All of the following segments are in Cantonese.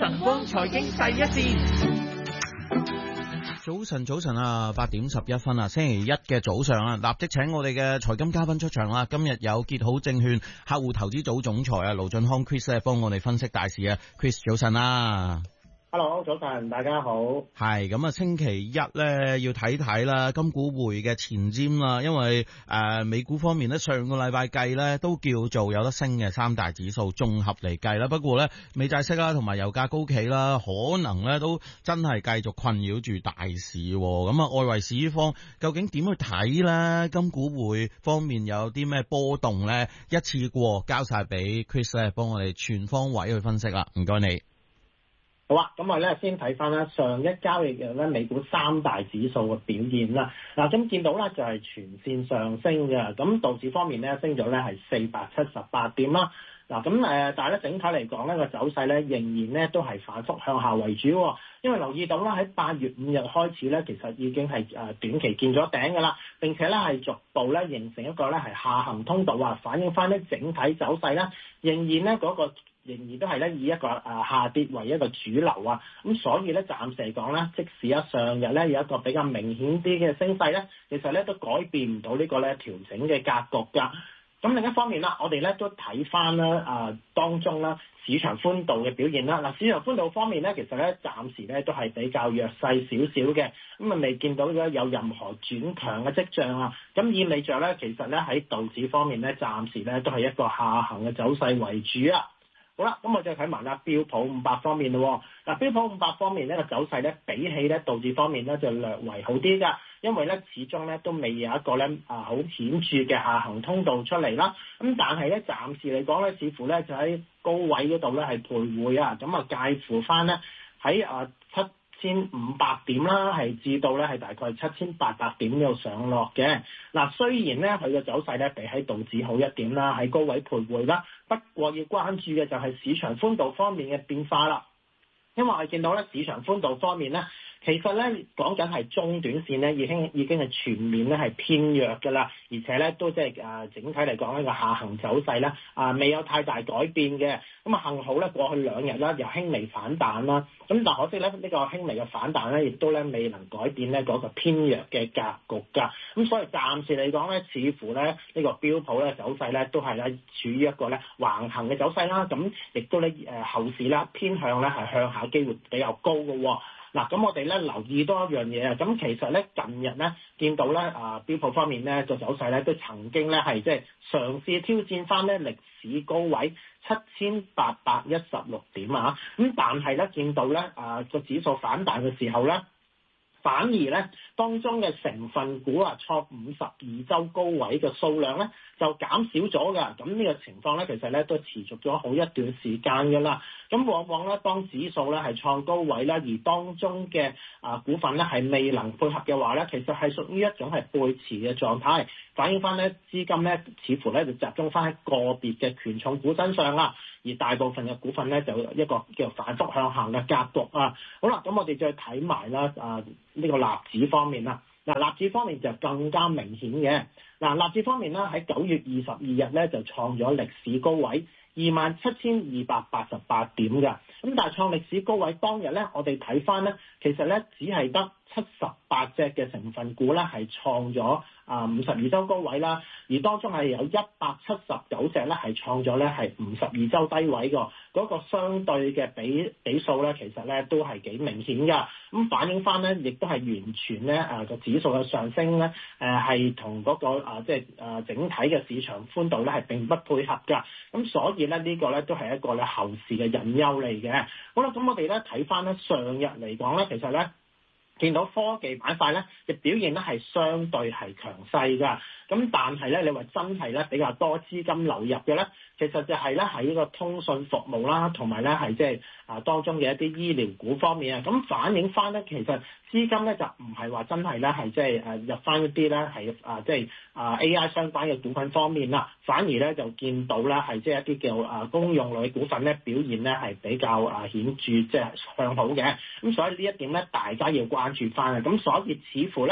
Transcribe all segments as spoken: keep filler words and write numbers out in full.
晨光財經第一線。 早晨，早晨啊，八點十一分啊，星期一嘅早上啊，立即請我哋嘅財金嘉賓出場啦。今日有結好證券客戶投資組總裁啊，盧駿匡 Chris 咧，幫我哋分析大市啊。Chris 早晨啦。 Hello， 早晨，大家好。 係咁啊，星期一咧要睇睇啦，金股匯嘅前瞻啦，因為誒、呃、美股方面咧，上個禮拜計咧都叫做有得升嘅三大指數綜合嚟計啦。不過咧，美債息啦同埋油價高企啦，可能咧都真係繼續困擾住大市。咁啊，外圍市方究竟點去睇咧？金股匯方面有啲咩波動咧？一次過交晒俾 Chris 咧，幫我哋全方位去分析啦。唔該你。 好啊，咁我咧先睇翻啦，上一交易日咧美股三大指數嘅表現啦。嗱，咁見到咧就係全線上升嘅，咁道指方面咧升咗咧係四百七十八點啦。嗱，咁誒，但係咧整體嚟講咧個走勢咧仍然咧都係反覆向下為主，因為留意到啦喺八月五日開始咧，其實已經係誒短期見咗頂㗎啦，並且咧係逐步咧形成一個咧係下行通道啊，反映翻咧整體走勢咧仍然咧嗰個。仍然都係咧以一個誒下跌為一個主流啊，咁所以咧暫時嚟講咧，即使啊上日咧有一個比較明顯啲嘅升勢咧，其實咧都改變唔到呢個咧調整嘅格局㗎。咁另一方面啦，我哋咧都睇翻啦啊當中啦市場寬度嘅表現啦。嗱，市場寬度方面咧，其實咧暫時咧都係比較弱勢少少嘅，咁啊未見到咧有任何轉強嘅跡象啊。咁意味着咧，其實咧喺道指方面咧，暫時咧都係一個下行嘅走勢為主啊。好啦，咁我再睇埋啦標普五百方面咯。嗱，標普五百方面呢個走勢咧，比起咧道指方面咧就略為好啲㗎，因為咧始終咧都未有一個咧啊好顯著嘅下行通道出嚟啦。咁但係咧暫時嚟講咧，似乎咧就喺高位嗰度咧係徘徊啊，咁啊介乎翻咧喺啊七千五百點啦，係至到咧係大概七千八百點度上落嘅。嗱，雖然咧佢嘅走勢咧比喺道指好一點啦，喺高位徘徊啦，不過要關注嘅就係市場寬度方面嘅變化啦。因為我哋見到咧市場寬度方面咧，其實咧講緊係中短線咧已經已經係全面咧係偏弱㗎啦，而且咧都即係誒整體嚟講呢個下行走勢咧啊未有太大改變嘅。咁啊幸好咧過去兩日啦又輕微反彈啦，咁但可惜咧呢個輕微嘅反彈咧亦都咧未能改變咧嗰個偏弱嘅格局㗎。咁所以暫時嚟講咧，似乎咧呢個標普咧走勢咧都係咧處於一個咧橫行嘅走勢啦。咁亦都咧誒後市啦偏向咧係向下機會比較高嘅喎。嗱，咁我哋咧留意多一樣嘢啊，咁其實咧近日咧見到咧啊標普方面咧個走勢咧都曾經咧係即係嘗試挑戰翻咧歷史高位七千八百一十六點啊，咁但係咧見到咧啊個指數反彈嘅時候咧，反而咧當中嘅成分股啊創五十二周高位嘅數量咧就減少咗㗎，咁呢個情況咧其實咧都持續咗好一段時間㗎啦。咁往往咧當指數咧係創高位啦，而當中嘅啊股份咧係未能配合嘅話咧，其實係屬於一種係背馳嘅狀態，反映翻咧資金咧似乎咧就集中翻喺個別嘅權重股身上啦，而大部分嘅股份咧就一個叫反覆向行嘅格局啊。好啦，咁我哋再睇埋啦啊呢個納指方面啦。嗱，納指方面就更加明顯嘅。嗱，納指方面咧喺九月二十二日咧就創咗歷史高位二萬七千二百八十八點㗎。咁但係創歷史高位當日咧，我哋睇翻咧，其實咧只係得七十八隻嘅成分股咧係創咗啊五十二周高位啦，而當中係有一百七十九隻咧係創咗咧係五十二周低位㗎。嗰個相對嘅比比數咧，其實咧都係幾明顯㗎。咁反映翻咧，亦都係完全咧啊個指數嘅上升咧，誒係同嗰個啊即係啊整體嘅市場寬度咧係並不配合㗎。咁所以咧呢個咧都係一個咧後市嘅隱憂嚟嘅。好啦，咁我哋咧睇翻咧上日嚟講咧，其實咧見到科技板塊咧嘅表現咧係相對係強勢㗎。咁但係咧，你話真係咧比較多資金流入嘅咧，其實就係咧喺呢個通訊服務啦，同埋咧係即係啊當中嘅一啲醫療股方面啊，咁反映翻咧其實資金咧就唔係話真係咧係即係誒入翻一啲咧係啊即係啊 A I 相關嘅股份方面啦，反而咧就見到咧係即係一啲叫啊公用類股份咧表現咧係比較啊顯著即係向好嘅，咁所以呢一點咧大家要關注翻啊，咁所以似乎咧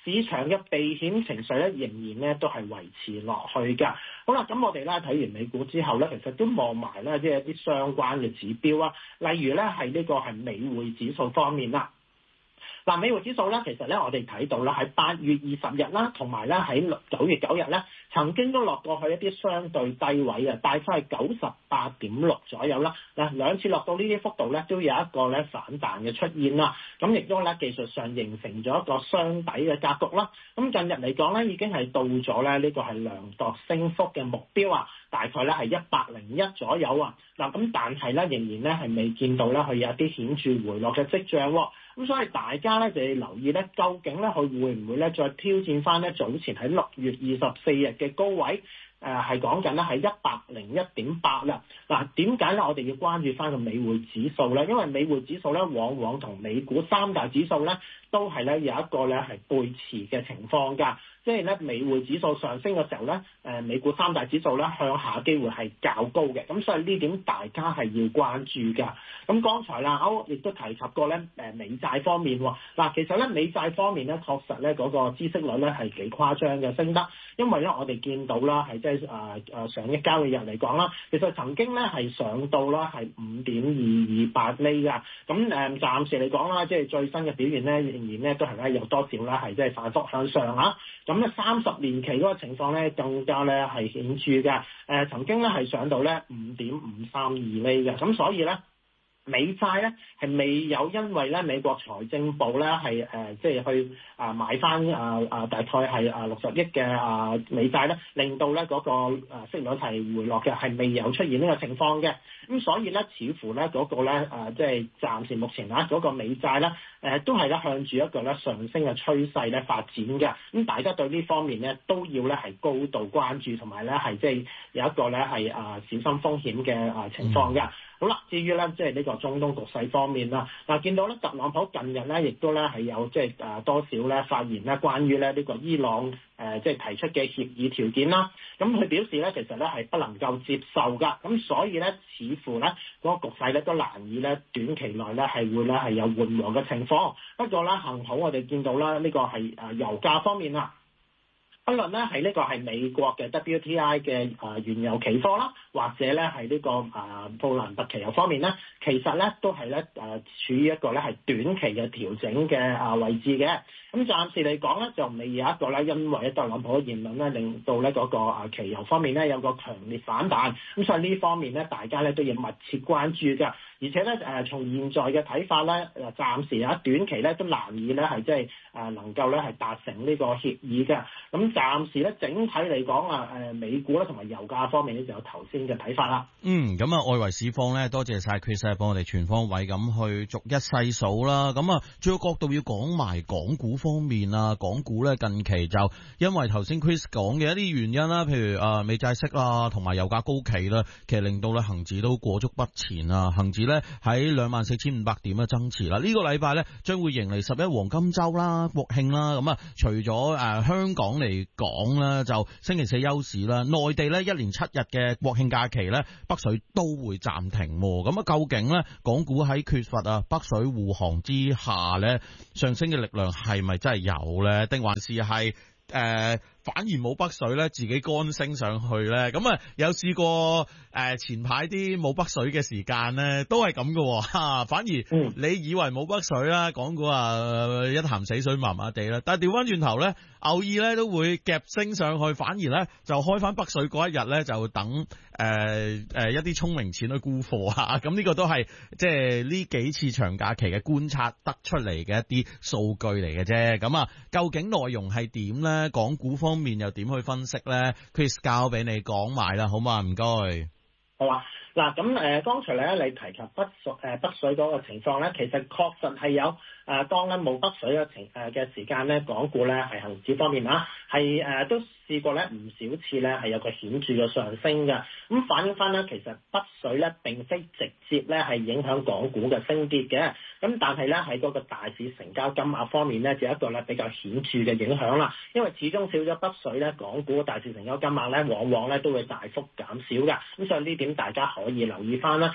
市場嘅避險情緒咧仍然咧都係維持落去㗎。好啦，咁我哋咧睇完美股之後咧，其實都望埋咧即係一啲相關嘅指標啊，例如咧係呢個係美匯指數方面啦。嗱，美匯指數咧，其實咧我哋睇到啦，喺八月二十日啦，同埋咧喺九月九日咧，曾經都落過去一啲相對低位嘅，大概係九十八點六左右啦。嗱，兩次落到呢啲幅度咧，都有一個咧反彈嘅出現啦。咁亦都咧技術上形成咗一個雙底嘅格局啦。咁近日嚟講咧，已經係到咗咧呢個係量度升幅嘅目標啊，大概咧係一百零一左右啊。嗱，咁但係咧仍然咧係未見到咧佢有啲顯著回落嘅跡象喎。咁所以大家咧就要留意咧，究竟咧佢會唔會咧再挑戰翻咧早前喺六月二十四日嘅高位？誒係講緊咧係一百零一點八啦。嗱，點解咧我哋要關注翻個美匯指數咧？因為美匯指數咧往往同美股三大指數咧都係咧有一個咧係背馳嘅情況㗎。即係咧美匯指數上升嘅時候咧，誒美股三大指數咧向下機會係較高嘅。咁所以呢點大家係要關注㗎。咁剛才啦，歐亦都提及過咧誒美債方面喎。嗱，其實咧美債方面咧確實咧嗰個孳息率咧係幾誇張嘅升得，因為咧我哋見到啦係即係誒誒上一交易日嚟講啦，其實曾經咧係上到啦係五點二二八厘㗎。咁誒暫時嚟講啦，即係最新嘅表現咧，仍然咧都係咧有多少啦係即係反覆向上啊。咁咧三十年期嗰個情況咧更加咧係顯著嘅。誒曾經咧係上到咧五點五三二厘嘅。咁所以咧美債咧係未有因為咧美國財政部咧係誒即係去啊買翻啊啊大概係啊六十億嘅啊美債咧，令到咧嗰個誒息率係回落嘅，係未有出現呢個情況嘅。咁所以咧似乎咧嗰個咧誒即係暫時目前啊嗰個美債咧誒都係咧向住一個咧上升嘅趨勢咧發展嘅。咁大家對呢方面咧都要咧係高度關注，同埋咧係即係有一個咧係啊小心風險嘅啊情況嘅。好啦，至於咧即係呢個中東局勢方面啦，嗱見到咧特朗普近日咧亦都咧係有即係誒多少咧發言咧關於咧呢個伊朗誒即係提出嘅協議條件啦，咁佢表示咧其實咧係不能夠接受㗎，咁所以咧似乎咧嗰個局勢咧都難以咧短期內咧係會咧係有緩和嘅情況。不過咧幸好我哋見到啦呢個係誒油價方面啦。不論咧係呢個係美國嘅 W T I 嘅誒原油期貨啦，或者咧係呢個誒布蘭特期油方面咧，其實咧都係咧誒處於一個咧係短期嘅調整嘅啊位置嘅。咁暫時嚟講咧就未有一個咧因為特朗普嘅言論咧令到咧嗰個啊期油方面咧有個強烈反彈。咁所以呢方面咧大家咧都要密切關注㗎。而且咧誒從現在嘅睇法咧誒暫時啊短期咧都難以咧係即係誒能夠咧係達成呢個協議嘅。咁暫時咧，整體嚟講啊，誒美股咧同埋油價方面咧就有頭先嘅睇法啦。 嗯，咁啊，外圍市況咧，多謝晒 Chris 幫我哋全方位咁去逐一細數啦。咁啊，最個角度要講埋港股方面啊，港股咧近期就因為頭先 Chris 講嘅一啲原因啦，譬如啊美債息啦，同埋油價高企啦，其實令到咧恒指都過足不前啊，恒指咧喺兩萬四千五百點嘅增持啦。呢、這個禮拜咧將會迎嚟十一黃金週啦、國慶啦。咁啊，除咗誒、呃、香港嚟講啦，就星期四休市啦。內地咧一連七日嘅國慶假期咧，北水都會暫停。咁啊，究竟咧港股喺缺乏啊北水護航之下咧，上升嘅力量係咪真係有咧？定還是係誒、呃、反而冇北水咧，自己乾升上去咧？咁啊，有試過誒、呃、前排啲冇北水嘅時間咧，都係咁嘅吓。反而你以為冇北水啦，港股啊一潭死水麻麻地啦，但係調翻轉頭咧，偶爾咧都會夾升上去，反而咧就開翻北水嗰一日咧，就等誒誒、呃呃、一啲聰明錢去沽貨啊！咁呢個都係即係呢幾次長假期嘅觀察得出嚟嘅一啲數據嚟嘅啫。咁啊，究竟內容係點咧？港股方面又點去分析咧 ？Chris 交俾你講埋啦，好嘛？唔該。 好啊。嗱咁誒，剛才咧你提及北水誒北水嗰個情況咧，其實確實係有誒當咧冇北水嘅情誒嘅時間咧，港股咧係恆指方面啊，係誒都試過咧唔少次咧係有個顯著嘅上升嘅。咁反映翻咧，其實北水咧並非直接咧係影響港股嘅升跌嘅。咁但係咧喺嗰個大市成交金額方面咧，就有一個咧比較顯著嘅影響啦。因為始終少咗北水咧，港股嘅大市成交金額咧往往咧都會大幅減少㗎。咁所以呢點大家可以留意翻啦，亦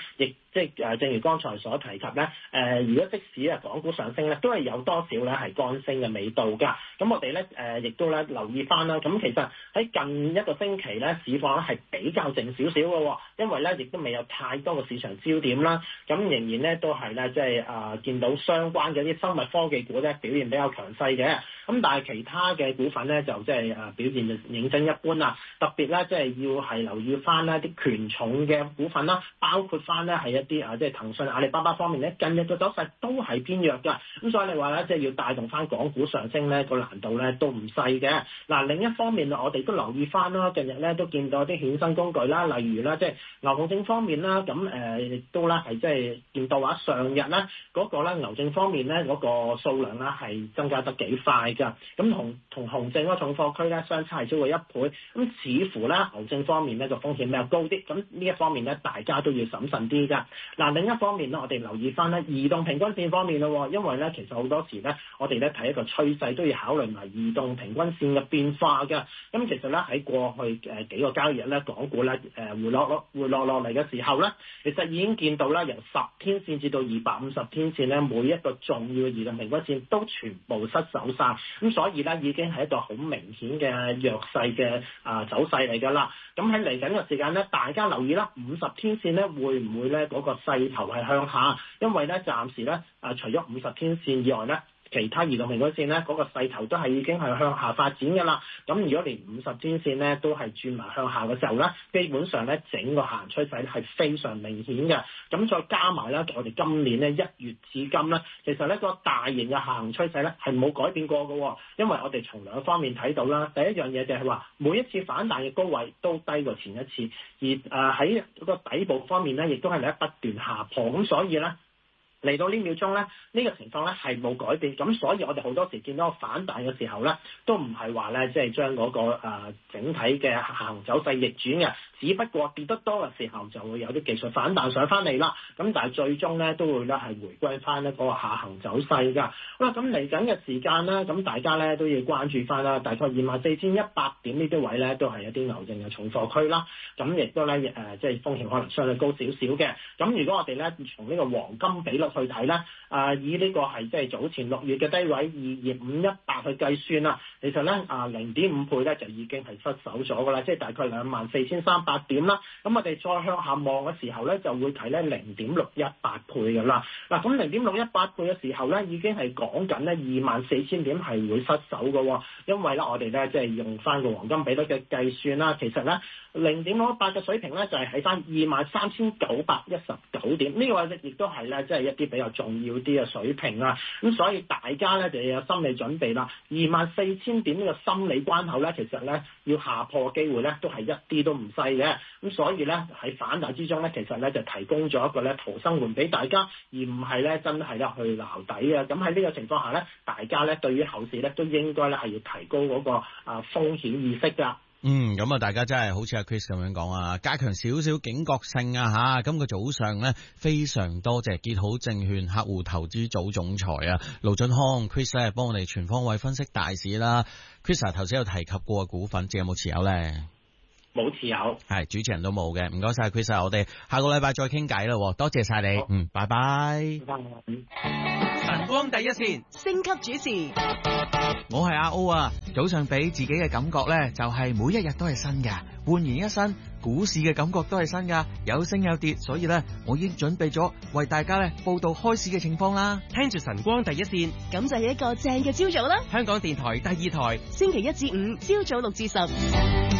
即係誒正如剛才所提及咧，誒、呃、如果即使啊港股上升咧，都係有多少咧係乾升嘅味道㗎。咁我哋咧誒亦都咧留意翻啦。咁其實喺近一個星期咧，市況咧係比較靜少少嘅，因為咧亦都未有太多嘅市場焦點啦。咁仍然咧都係咧即係啊見到相關嘅啲生物科技股咧表現比較強勢嘅。咁但係其他嘅股份咧就即係誒表現就認真一般啦。特別咧即係要係留意翻呢啲權重嘅股份啦，包括翻咧係一啲啊即係騰訊、阿里巴巴方面咧，近日嘅走勢都係偏弱㗎。咁所以你話咧即係要帶動翻港股上升咧，個難度咧都唔細嘅。嗱，另一方面我哋都留意翻啦，近日咧都見到啲衍生工具啦，例如啦即係牛熊證方面啦，咁誒亦都啦係即係見到話上日咧嗰個咧牛證方面咧嗰個數量啦係增加得幾快㗎。咁同同熊證嗰個重貨區咧相差係超過一倍。咁似乎咧牛證方面咧個風險比較高啲。咁呢一方面咧大家都要審慎啲㗎。嗱，另一方面咧我哋留意翻咧移動平均線方面咯，因為咧其實好多時咧我哋咧睇一個趨勢都要考慮埋移動平均線嘅變化㗎。咁其實咧喺過去誒幾個交易日咧，港股咧誒回落落回落落嚟嘅時候咧，其實已經見到啦，由十天線至到二百五十天線咧，每一個重要嘅移動平均線都全部失守晒。咁所以咧已經係一個好明顯嘅弱勢嘅啊走勢嚟㗎啦。咁喺嚟緊嘅時間咧，大家留意啦，五十天線咧會唔會咧嗰個勢頭係向下？因為咧暫時咧啊，除咗五十天線以外咧，其他移動平均線咧嗰個勢頭都係已經係向下發展㗎啦。咁如果連五十天線咧都係轉埋向下嘅時候咧，基本上咧整個下行趨勢係非常明顯嘅。咁再加埋咧，我哋今年咧一月至今咧，其實呢個大型嘅下行趨勢咧係冇改變過嘅。因為我哋從兩方面睇到啦，第一樣嘢就係話每一次反彈嘅高位都低過前一次，而誒喺個底部方面咧，亦都係咧不斷下破。咁所以咧，嚟到呢秒鐘咧，呢、呢個情況咧係冇改變，咁所以我哋好多時見到個反彈嘅時候咧，都唔係話咧即係將嗰個、呃、整體嘅下行走勢逆轉嘅，只不過跌得多嘅時候就會有啲技術反彈上翻嚟啦。咁但係最終咧都會咧係回歸翻咧嗰個下行走勢㗎。好啦，咁嚟緊嘅時間咧，咁大家咧都要關注翻啦，大概二萬四千一百點呢啲位咧都係一啲牛證嘅重貨區啦。咁亦都咧誒即係風險可能相對高少少嘅。咁如果我哋咧從呢個黃金比率去睇咧，啊以呢個係即係早前六月嘅低位二二五一八去計算啦，其實咧啊零點五倍咧就已經係失守咗㗎啦，即係大概兩萬四千三百點啦。咁我哋再向下望嘅時候咧，就會睇咧零點六一八倍㗎啦。嗱，咁零點六一八倍嘅時候咧，已經係講緊咧二萬四千點係會失守㗎，因為咧我哋咧即係用翻個黃金比率嘅計算啦，其實咧零點六一八嘅水平咧就係喺翻二萬三千九百一十九點，呢個位亦都係咧即係一啲比較重要啲嘅水平啊。咁所以大家咧就要有心理準備啦。二萬四千點呢個心理關口咧，其實咧要下破嘅機會咧都係一啲都唔細嘅。咁所以咧喺反彈之中咧，其實咧就提供咗一個咧逃生門俾大家，而唔係咧真係咧去撈底嘅。咁喺呢個情況下咧，大家咧對於後市咧都應該咧係要提高嗰個啊風險意識㗎。 嗯，咁啊，大家真係好似阿 Chris 咁樣講啊，加強少少警覺性啊吓。今個早上咧，非常多謝結好證券客戶投資組總裁啊盧俊康 Chris 咧，幫我哋全方位分析大市啦。Chris 啊，頭先有提及過嘅股份，即係有冇持有咧？ 冇持有， 係主持人都冇嘅。唔該晒 Chris 啊，我哋下個禮拜再傾偈啦。多謝晒你，好嗯，拜拜。 晨光第一線， 星級主持， 我係阿 O 啊。早上俾自己嘅感覺呢，就係每一日都係新嘅，煥然一新。股市嘅感覺都係新噶，有升有跌，所以呢，我已經準備咗為大家呢報道開市嘅情況啦。 聽住晨光第一線， 咁就係一個正嘅朝早啦。 香港電台第二台， 星期一至五朝早六至十。